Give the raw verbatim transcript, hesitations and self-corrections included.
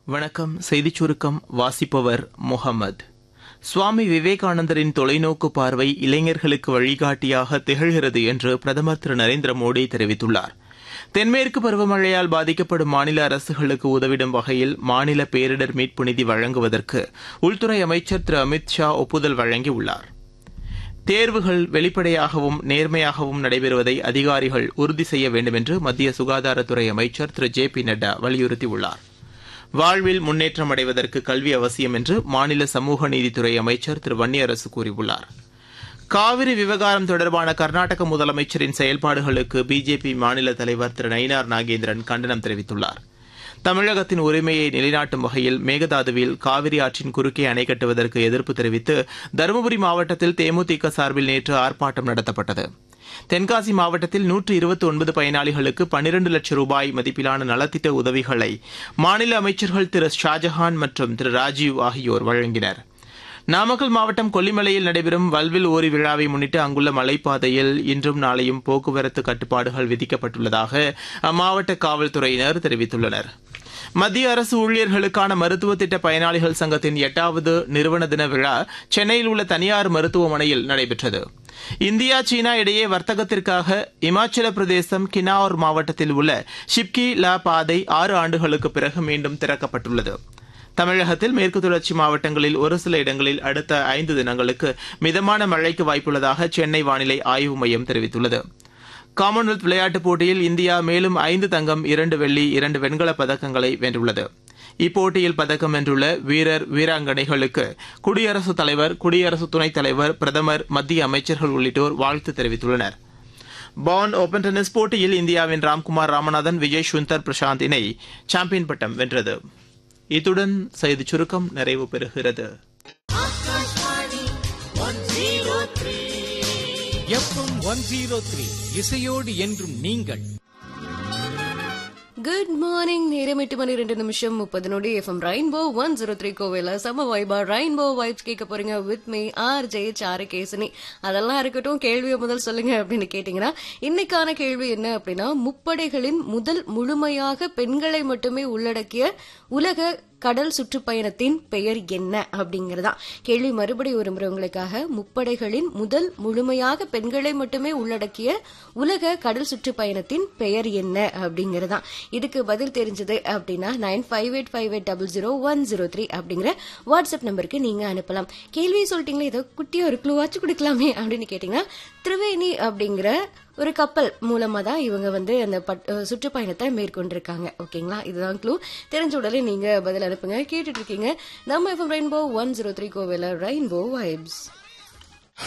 வணக்கம். செய்திச் சுருக்கம் வாசிப்பவர் முகமது. சுவாமி விவேகானந்தரின் தொலைநோக்கு பார்வை இளைஞர்களுக்கு வழிகாட்டியாக திகழ்கிறது என்று பிரதமர் திரு நரேந்திர மோடி தெரிவித்துள்ளார். தென்மேற்கு பருவமழையால் பாதிக்கப்படும் மாநில அரசுகளுக்கு உதவிடும் வகையில் மாநில பேரிடர் மீட்பு நிதி வழங்குவதற்கு உள்துறை அமைச்சர் திரு அமித் ஷா ஒப்புதல் வழங்கியுள்ளார். தேர்வுகள் வெளிப்படையாகவும் நேர்மையாகவும் நடைபெறுவதை அதிகாரிகள் உறுதி செய்ய வேண்டும் என்று மத்திய சுகாதாரத்துறை அமைச்சர் திரு ஜே பி நட்டா வலியுறுத்தியுள்ளார். வாழ்வில் முன்னேற்றம் அடைவதற்கு கல்வி அவசியம் என்று மாநில சமூக நீதித்துறை அமைச்சர் திரு வன்னியரசு கூறியுள்ளார். காவிரி விவகாரம் தொடர்பான கர்நாடக முதலமைச்சரின் செயல்பாடுகளுக்கு பிஜேபி மாநில தலைவர் திரு நயினார் நாகேந்திரன் கண்டனம் தெரிவித்துள்ளார். தமிழகத்தின் உரிமையை நிலைநாட்டும் வகையில் மேகதாதுவில் காவிரி ஆற்றின் குறுக்கே அணை கட்டுவதற்கு எதிர்ப்பு தெரிவித்து தருமபுரி மாவட்டத்தில் தேமுதிக சார்பில் நேற்று ஆர்ப்பாட்டம் நடத்தப்பட்டது. தென்காசி மாவட்டத்தில் நூற்று இருபத்தி ஒன்பது பயனாளிகளுக்கு பன்னிரண்டு லட்சம் ரூபாய் மதிப்பிலான நலத்திட்ட உதவிகளை மாநில அமைச்சர்கள் திரு ஷாஜஹான் மற்றும் திரு ராஜீவ் ஆகியோர் வழங்கினர். நாமக்கல் மாவட்டம் கொல்லிமலையில் நடைபெறும் வல்வில் ஓரி விழாவை முன்னிட்டு அங்குள்ள மலைப்பாதையில் இன்றும் நாளையும் போக்குவரத்து கட்டுப்பாடுகள் விதிக்கப்பட்டுள்ளதாக அம்மாவட்ட காவல்துறையினர் தெரிவித்துள்ளனர். மத்திய அரசு ஊழியர்களுக்கான மருத்துவ திட்ட பயனாளிகள் சங்கத்தின் எட்டாவது நிறுவன தின விழா சென்னையில் உள்ள தனியார் மருத்துவமனையில் நடைபெற்றது. இந்தியா சீனா இடையே வர்த்தகத்திற்காக இமாச்சல பிரதேசம் கின்னௌர் மாவட்டத்தில் உள்ள ஷிப்கி லா பாதை ஆறு ஆண்டுகளுக்கு பிறகு மீண்டும் திறக்கப்பட்டுள்ளது. தமிழகத்தில் மேற்கு தொடர்ச்சி மாவட்டங்களில் ஒரு சில இடங்களில் அடுத்த ஐந்து தினங்களுக்கு மிதமான மழைக்கு வாய்ப்புள்ளதாக சென்னை வானிலை ஆய்வு மையம் தெரிவித்துள்ளது. காமன்வெல்த் விளையாட்டுப் போட்டியில் இந்தியா மேலும் ஐந்து தங்கம், இரண்டு வெள்ளி, இரண்டு வெண்கலப் பதக்கங்களை வென்றுள்ளது. இப்போட்டியில் பதக்கம் வென்றுள்ள வீரர் வீராங்கனைகளுக்கு குடியரசுத் தலைவர், குடியரசு துணைத் தலைவர், பிரதமர், மத்திய அமைச்சர்கள் உள்ளிட்டோர் வாழ்த்து தெரிவித்துள்ளனர். பான் ஓபன் டென்னிஸ் போட்டியில் இந்தியாவின் ராம்குமார் ராமநாதன், விஜய் சுந்தர் பிரசாந்த் இணை சாம்பியன் பட்டம் வென்றது. இத்துடன் செய்திச் சுருக்கம் நிறைவு பெறுகிறது. எஃப்எம் ஒன் ஜீரோ த்ரீ இசையோடு என்றும் நீங்கள். Good morning. நேரம் எட்டு மணி ரெண்டு நிமிஷம் முப்பது நொடி. FM rainbow one zero three கோவில சம வைபா ரெயின்போ வைப்ஸ் கேட்க போறீங்க வித் மீ ஆர் ஜே சாருகேசனி. அதெல்லாம் இருக்கட்டும், கேள்வியை முதல் சொல்லுங்க அப்படின்னு கேட்டீங்கன்னா இன்னைக்கான கேள்வி என்ன அப்படின்னா, முப்படைகளின் முதல் முழுமையாக பெண்களை மட்டுமே உள்ளடக்கிய உலக கடல் சுற்றுப்பயணத்தின் பெயர் என்ன அப்படிங்கறதா கேள்வி. மறுபடி ஒரு முறை உங்களுக்காக, முப்படைகளின் முதல் முழுமையாக பெண்களை மட்டுமே உள்ளடக்கிய உலக கடல் சுற்றுப்பயணத்தின் பெயர் என்ன அப்படிங்கறதா. இதுக்கு பதில் தெரிஞ்சது அப்படின்னா nine five eight five eight double zero one zero three அப்படிங்கிற வாட்ஸ்அப் நம்பருக்கு நீங்க அனுப்பலாம். கேள்வி சொல்லிட்டீங்களா, ஏதோ குட்டியா ஒரு க்ளூவாச்சு கொடுக்கலாமே அப்படின்னு கேட்டீங்கன்னா, திரிவேணி அப்படிங்கிற ஒரு கப்பல் மூலமா தான் இவங்க வந்து அந்த சுற்றுப்பயணத்தை மேற்கொண்டிருக்காங்க. ஓகேங்களா, இதுதான் க்ளூ. தெரிஞ்ச உடனே நீங்க பதில் அனுப்புங்க. கேட்டுட்டு இருக்கீங்க நம்ம FM rainbow one zero three கோவில ரெயின்போ வைப்ஸ்.